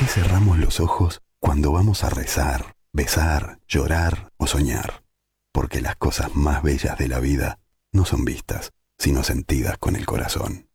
cerramos los ojos cuando vamos a rezar, besar, llorar o soñar, porque las cosas más bellas de la vida no son vistas, sino sentidas con el corazón.